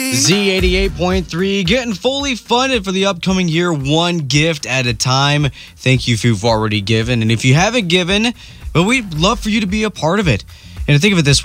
Z88.3, getting fully funded for the upcoming year, one gift at a time. Thank you if you've already given. And if you haven't given, well, we'd love for you to be a part of it. And think of it this way.